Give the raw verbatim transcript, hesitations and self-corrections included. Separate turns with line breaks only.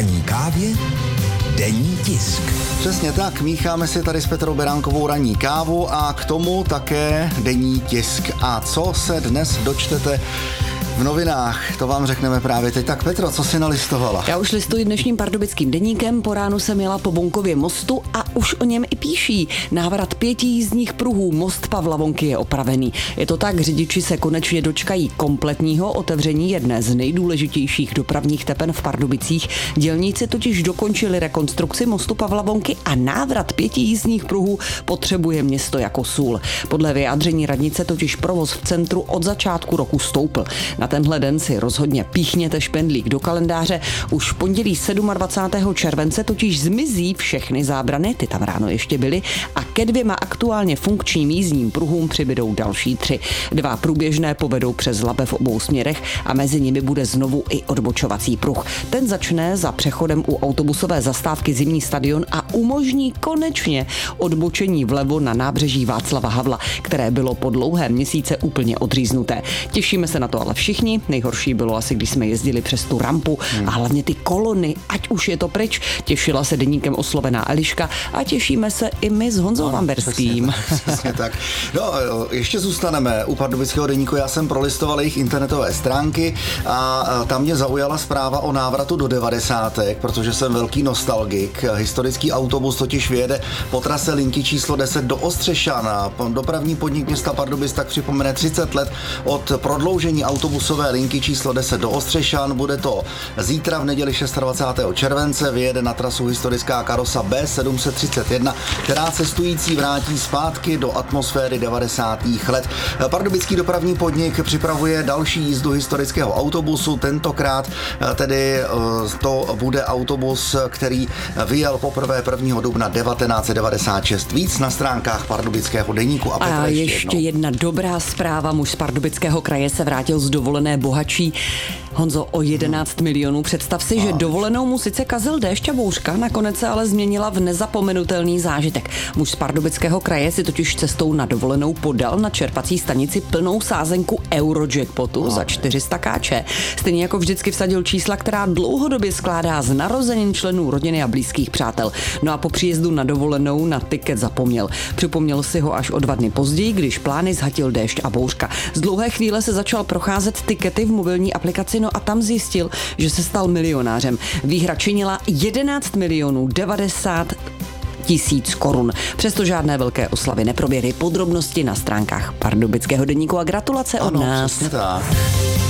ranní kávě denní tisk.
Přesně tak, mícháme si tady s Petrou Beránkovou ranní kávu a k tomu také denní tisk. A co se dnes dočtete v novinách, to vám řekneme právě teď. Tak Petro, co jsi nalistovala?
Já už listuji dnešním pardubickým deníkem, po ránu jsem jela po Bonkově mostu a už o něm i píší. Návrat pěti jízdních pruhů, most Pavla Vonky je opravený. Je to tak, řidiči se konečně dočkají kompletního otevření jedné z nejdůležitějších dopravních tepen v Pardubicích. Dělníci totiž dokončili rekonstrukci mostu Pavla Vonky a návrat pěti jízdních pruhů potřebuje město jako sůl. Podle vyjádření radnice totiž provoz v centru od začátku roku stoupl. Na tenhle den si rozhodně píchněte špendlík do kalendáře. Už v pondělí dvacátého sedmého července totiž zmizí všechny zábrany, ty tam ráno ještě byly, a ke dvěma aktuálně funkčním jízdním pruhům přibydou další tři. Dva průběžné povedou přes Labe v obou směrech a mezi nimi bude znovu i odbočovací pruh. Ten začne za přechodem u autobusové zastávky Zimní stadion a umožní konečně odbočení vlevo na nábřeží Václava Havla, které bylo po dlouhé měsíce úplně odříznuté. Těšíme se na to ale všichni. Nejhorší bylo asi, když jsme jezdili přes tu rampu hmm. a hlavně ty kolony, ať už je to pryč. Těšila se deníkem oslovená Eliška a těšíme se i my s Honzou no, Vamberským.
Přesně tak, přesně tak. No, ještě zůstaneme u pardubického deníku. Já jsem prolistoval jejich internetové stránky a tam mě zaujala zpráva o návratu do devadesátek, protože jsem velký nostalgik. Historický autobus totiž vyjede po trase linky číslo deset do Ostřešan. Dopravní podnik města Pardubic tak připomene třicet let od prodloužení autobusové linky číslo deset do Ostřešan. Bude to zítra v neděli dvacátého šestého července. Vyjede na trasu historická karosa B sedm set třicet jedna, která cestující vrátí zpátky do atmosféry devadesátých let. Pardubický dopravní podnik připravuje další jízdu historického autobusu. Tentokrát tedy to bude autobus, který vyjel poprvé prvního dubna devatenáct set devadesát šest. Víc na stránkách pardubického deníku. A,
a ještě, ještě jedna dobrá zpráva. Muž z Pardubického kraje se vrátil z dovolené bohatší. Honzo, o jedenáct milionů. Představ si, že dovolenou mu sice kazil déšť a bouřka, nakonec se ale změnila v nezapomenutelný zážitek. Muž z Pardubického kraje si totiž cestou na dovolenou podal na čerpací stanici plnou sázenku Eurojackpotu za čtyři sta káče. Stejně jako vždycky vsadil čísla, která dlouhodobě skládá z narozenin členů rodiny a blízkých přátel. No a po příjezdu na dovolenou na tiket zapomněl. Připomněl si ho až o dva dny později, když plány zhatil déšť a bouřka. Z dlouhé chvíle se začal procházet tikety v mobilní aplikaci, no a tam zjistil, že se stal milionářem. Výhra činila jedenáct milionů devadesát tisíc korun. Přesto žádné velké oslavy neproběhly. Podrobnosti na stránkách Pardubického deníku a gratulace od
ano,
nás.
Přesně tak.